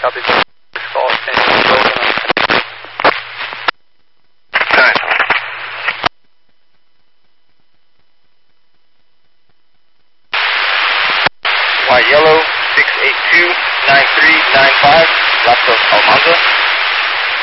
Copy. Call and Logan. Alright. White Yellow 682-9395, left of Almanza.